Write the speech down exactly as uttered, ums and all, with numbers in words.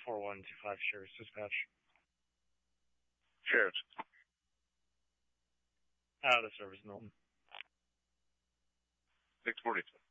four one two five Sheriff's Dispatch. Sheriff's. Out of service, Milton. six forty-two.